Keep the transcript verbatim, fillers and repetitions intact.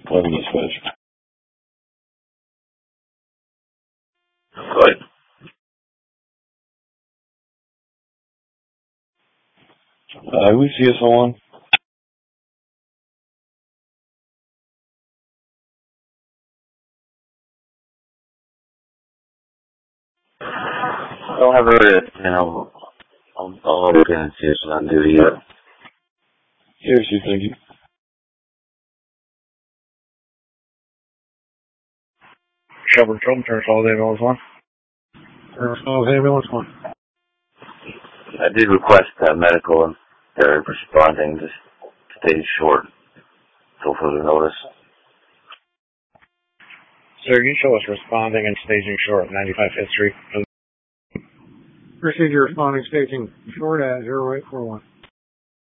eleven dispatch. Good. Uh, we see us on. I don't have a, you know, I'll, I'll look in and see if it's on duty yet. Yes, you thank you. Shelburne Children's Service, all day ambulance one. Service all day ambulance one. I did request uh, medical and they're responding, just stay short till further notice. Sir, you show us responding and staging short, ninety-five Fifth Street. Procedure responding staging short at zero eight four one.